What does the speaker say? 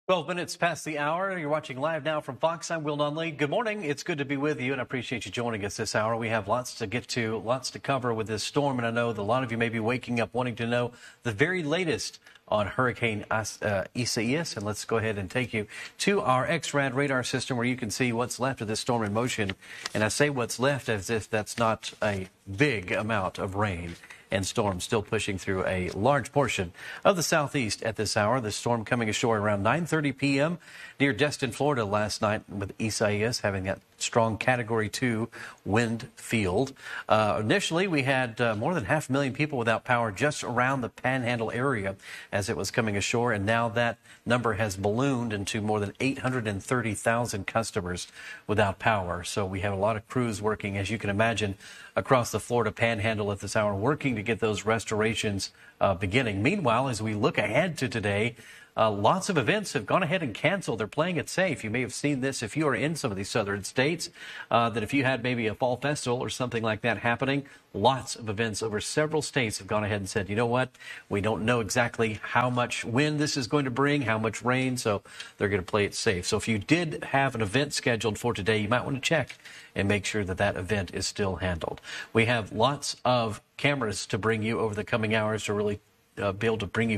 12 minutes past the hour. You're watching live now from Fox. I'm Will Nunley. Good morning. It's good to be with you, and I appreciate you joining us this hour. We have lots to get to, lots to cover with this storm, and I know that a lot of you may be waking up wanting to know the very latest on Hurricane Isaias. And let's go ahed and take you to our XRAD radar system where you can see what's left of this storm in motion. And I say what's left as if that's not a big amount of rain and storm still pushing through a large portion of the southeast at this hour. The storm coming ashore around 9:30 p.m. near Destin, Florida last night with Isaias having that strong Category 2 wind field. Initially, we had more than 500,000 people without power just around the Panhandle area as it was coming ashore, and now that number has ballooned into more than 830,000 customers without power. So we have a lot of crews working, as you can imagine, across the Florida Panhandle at this hour, working to get those restorations beginning. Meanwhile, as we look ahead to today, lots of events have gone ahead and canceled. They're playing it safe. You may have seen this if you are in some of these southern states, that if you had maybe a fall festival or something like that happening, lots of events over several states have gone ahead and said, you know what, we don't know exactly how much wind this is going to bring, how much rain, so they're going to play it safe. So if you did have an event scheduled for today, you might want to check and make sure that that event is still handled. We have lots of cameras to bring you over the coming hours to really be able to bring you